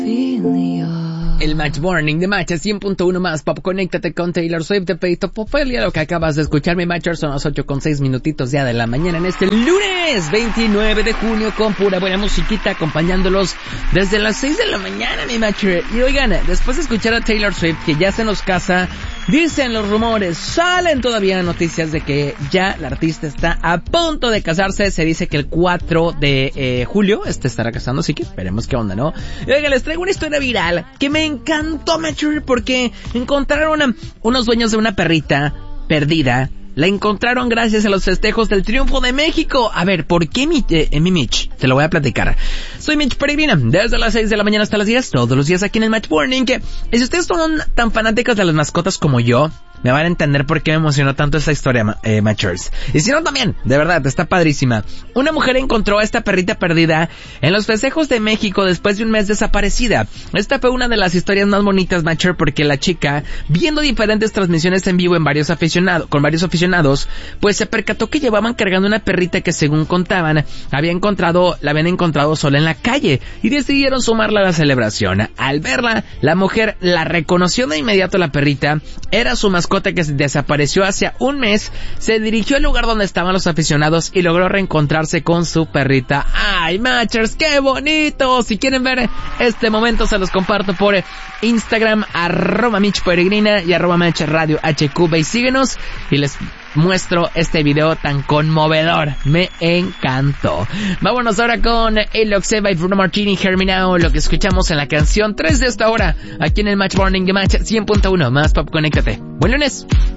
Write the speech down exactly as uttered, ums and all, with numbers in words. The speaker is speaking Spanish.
El Match Morning de Match cien punto uno más Pop. Conéctate con Taylor Swift de Peito Popelia. Lo que acabas de escuchar, mi Matcher, son las ocho con seis minutitos ya de la mañana en este lunes veintinueve de junio, con pura buena musiquita acompañándolos desde las seis de la mañana, mi Matcher. Y oigan, después de escuchar a Taylor Swift, que ya se nos casa, dicen los rumores, salen todavía noticias de que ya la artista está a punto de casarse. Se dice que el cuatro de eh, julio este estará casando, así que esperemos qué onda, ¿no? Y oigan, les traigo una historia viral que me encantó, Mature, porque encontraron a unos dueños de una perrita perdida. La encontraron gracias a los festejos del triunfo de México. A ver, ¿por qué mi, eh, mi Mitch? Te lo voy a platicar. Soy Mitch Peregrina, desde las seis de la mañana hasta las diez, todos los días aquí en el Match Morning. Que, y si ustedes son tan fanáticos de las mascotas como yo, me van a entender por qué me emocionó tanto esta historia, eh, Matchers. Y si no también, de verdad, está padrísima. Una mujer encontró a esta perrita perdida en los festejos de México después de un mes desaparecida. Esta fue una de las historias más bonitas, Matcher, porque la chica, viendo diferentes transmisiones en vivo en varios aficionados, con varios aficionados, pues se percató que llevaban cargando una perrita que, según contaban, había encontrado, la habían encontrado sola en la calle, y decidieron sumarla a la celebración. Al verla, la mujer la reconoció de inmediato. La perrita era su mascota que desapareció hace un mes. Se dirigió al lugar donde estaban los aficionados y logró reencontrarse con su perrita. ¡Ay, Matchers, qué bonito! Si quieren ver este momento, se los comparto por Instagram, arroba Mitch Peregrina y arroba Match Radio H Q. Ve y síguenos y les muestro este video tan conmovedor. Me encantó. Vámonos ahora con El Oxeba y Bruno Martini, Herminao, lo que escuchamos en la canción tres de esta hora, aquí en el Match Morning de Match cien punto uno más Pop. Conéctate. Buen lunes.